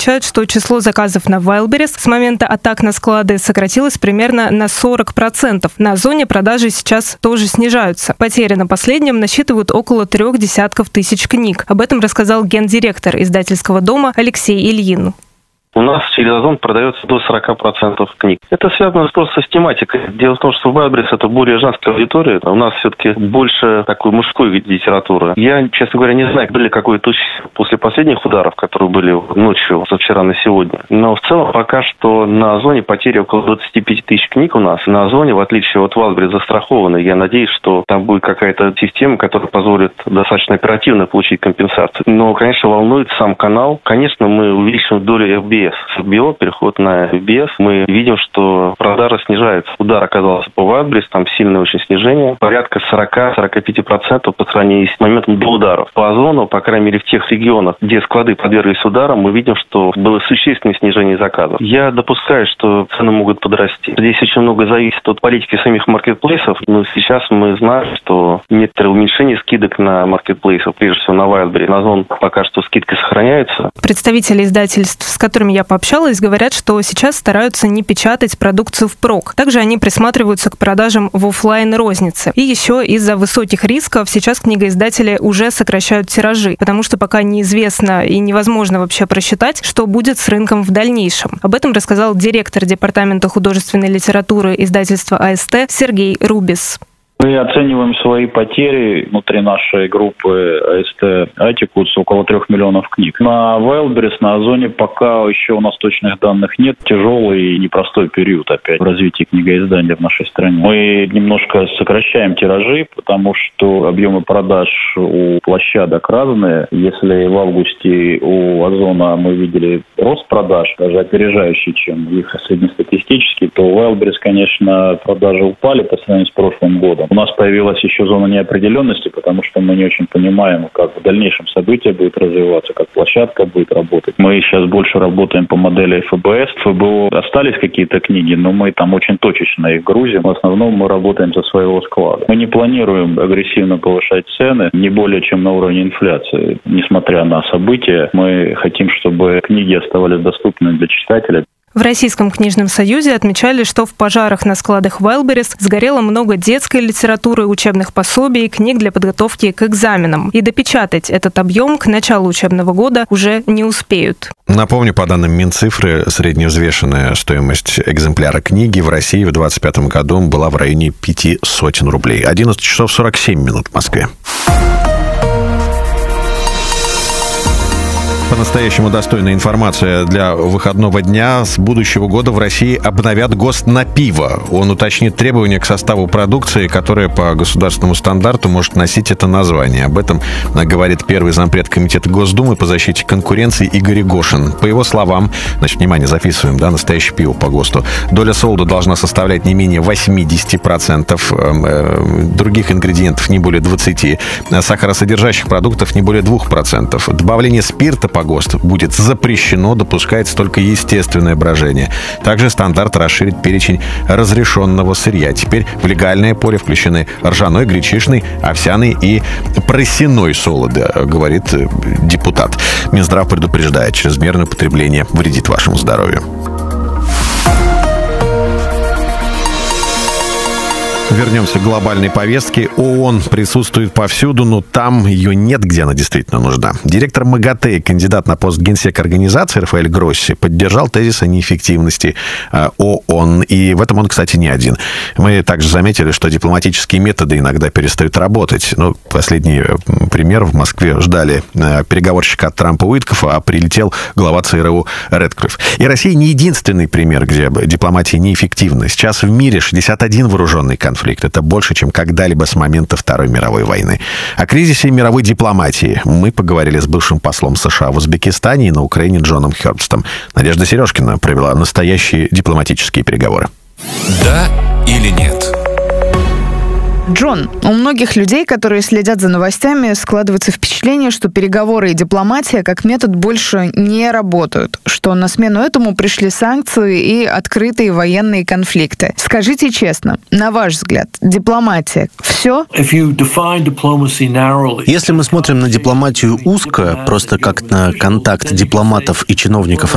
отмечают, что число заказов на Wildberries с момента атак на склады сократилось примерно на 40%. На Озоне продажи сейчас тоже снижаются. Потери на последнем насчитывают около 3 тысяч книг. Об этом рассказал гендиректор издательского дома Алексей Ильин. У нас через Озон продается до 40% книг. Это связано просто с тематикой. Дело в том, что Wildberries – это более женская аудитория. У нас все-таки больше такой мужской литературы. Я, честно говоря, не знаю, были какой-то после последних ударов, которые были ночью, со вчера на сегодня. Но в целом пока что на Озоне потери около 25 тысяч книг у нас. На Озоне, в отличие от Wildberries, застрахованы. Я надеюсь, что там будет какая-то система, которая позволит достаточно оперативно получить компенсацию. Но, конечно, волнует сам канал. Конечно, мы увеличим долю FBS. С FBO переход на FBS, мы видим, что продажи снижаются. Удар оказался по Wildberries, там сильное очень снижение. Порядка 40-45% по сравнению с моментом до ударов. По Озону, по крайней мере в тех регионах, где склады подверглись ударам, мы видим, что было существенное снижение заказов. Я допускаю, что цены могут подрасти. Здесь очень много зависит от политики самих маркетплейсов. Но сейчас мы знаем, что некоторые уменьшения скидок на маркетплейсов, прежде всего на Wildberries, на Озон пока что скидки сохраняются. Представители издательств, с которыми я пообщалась, говорят, что сейчас стараются не печатать продукцию впрок. Также они присматриваются к продажам в офлайн рознице. И еще из-за высоких рисков сейчас книгоиздатели уже сокращают тиражи, потому что пока неизвестно и невозможно вообще просчитать, что будет с рынком в дальнейшем. Об этом рассказал директор департамента художественной литературы издательства АСТ Сергей Рубис. Мы оцениваем свои потери внутри нашей группы АСТ Атикус около 3 миллионов книг. На Wildberries, на Озоне пока еще у нас точных данных нет. Тяжелый и непростой период опять в развитии книгоиздания в нашей стране. Мы немножко сокращаем тиражи, потому что объемы продаж у площадок разные. Если в августе у Озона мы видели рост продаж, даже опережающий, чем их среднестатистический, то у Wildberries, конечно, продажи упали по сравнению с прошлым годом. У нас появилась еще зона неопределенности, потому что мы не очень понимаем, как в дальнейшем событие будет развиваться, как площадка будет работать. Мы сейчас больше работаем по модели ФБС. В ФБО остались какие-то книги, но мы там очень точечно их грузим. В основном мы работаем со своего склада. Мы не планируем агрессивно повышать цены, не более чем на уровне инфляции. Несмотря на события, мы хотим, чтобы книги оставались доступными для читателя. В Российском книжном союзе отмечали, что в пожарах на складах Wildberries сгорело много детской литературы, учебных пособий и книг для подготовки к экзаменам. И допечатать этот объем к началу учебного года уже не успеют. Напомню, по данным Минцифры, средневзвешенная стоимость экземпляра книги в России в 2025 году была в районе 500 рублей. 11 часов 47 минут в Москве. По-настоящему достойная информация для выходного дня. С будущего года в России обновят ГОСТ на пиво. Он уточнит требования к составу продукции, которая по государственному стандарту может носить это название. Об этом говорит первый зампред Комитета Госдумы по защите конкуренции Игорь Гошин. По его словам, внимание, записываем, настоящее пиво по ГОСТу. Доля солода должна составлять не менее 80%, других ингредиентов не более 20%, сахаросодержащих продуктов не более 2%. Добавление спирта по ГОСТу будет запрещено, допускается только естественное брожение. Также стандарт расширит перечень разрешенного сырья. Теперь в легальное поле включены ржаной, гречишный, овсяный и просяной солоды, говорит депутат. Минздрав предупреждает, чрезмерное потребление вредит вашему здоровью. Вернемся к глобальной повестке. ООН присутствует повсюду, но там ее нет, где она действительно нужна. Директор МАГАТЭ, кандидат на пост генсека организации Рафаэль Гросси, поддержал тезис о неэффективности ООН. И в этом он, кстати, не один. Мы также заметили, что дипломатические методы иногда перестают работать. Последний пример. В Москве ждали переговорщика от Трампа Уиткофа, а прилетел глава ЦРУ Рэдклифф. И Россия не единственный пример, где дипломатия неэффективна. Сейчас в мире 61 вооруженный конфликт. Это больше, чем когда-либо с момента Второй мировой войны. О кризисе мировой дипломатии мы поговорили с бывшим послом США в Узбекистане и на Украине Джоном Хёрбстом. Надежда Сережкина провела настоящие дипломатические переговоры. Да или нет? Джон, у многих людей, которые следят за новостями, складывается впечатление, что переговоры и дипломатия как метод больше не работают, что на смену этому пришли санкции и открытые военные конфликты. Скажите честно, на ваш взгляд, дипломатия – все? Если мы смотрим на дипломатию узко, просто как на контакт дипломатов и чиновников